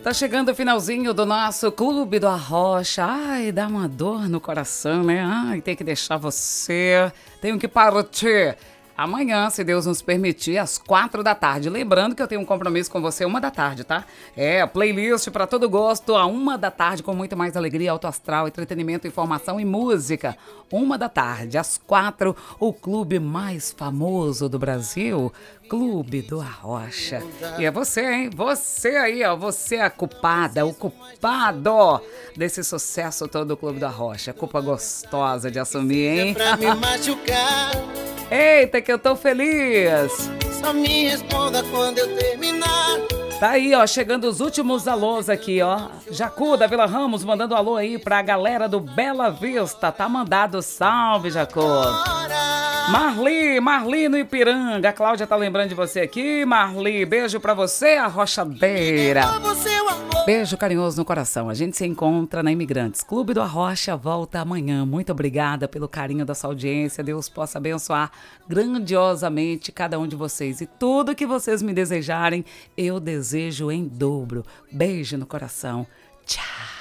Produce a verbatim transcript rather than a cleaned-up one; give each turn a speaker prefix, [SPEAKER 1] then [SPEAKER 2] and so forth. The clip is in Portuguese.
[SPEAKER 1] Tá chegando o finalzinho do nosso Clube do Arrocha. Ai, dá uma dor no coração, né? Ai, tem que deixar você. Tenho que partir. Amanhã, se Deus nos permitir, às quatro da tarde. Lembrando que eu tenho um compromisso com você uma da tarde, tá? É, playlist para todo gosto, a uma da tarde, com muito mais alegria, alto astral, entretenimento, informação e música. Uma da tarde, às quatro, o clube mais famoso do Brasil, Clube do Arrocha. E é você, hein? Você aí, ó, você é a culpada, o culpado desse sucesso todo do Clube do Arrocha. Culpa gostosa de assumir, hein?
[SPEAKER 2] Pra me machucar.
[SPEAKER 1] Eita, que eu tô feliz!
[SPEAKER 2] Só me responda quando eu terminar.
[SPEAKER 1] Tá aí, ó, chegando os últimos alôs aqui, ó. Jacu da Vila Ramos mandando alô aí pra galera do Bela Vista. Tá mandado salve, Jacu. Marli, Marli no Ipiranga. A Cláudia tá lembrando de você aqui. Marli, beijo pra você, a Rochadeira. Beijo carinhoso no coração. A gente se encontra na Imigrantes. Clube do Arrocha volta amanhã. Muito obrigada pelo carinho da sua audiência. Deus possa abençoar grandiosamente cada um de vocês. E tudo que vocês me desejarem, eu desejo em dobro. Beijo no coração. Tchau.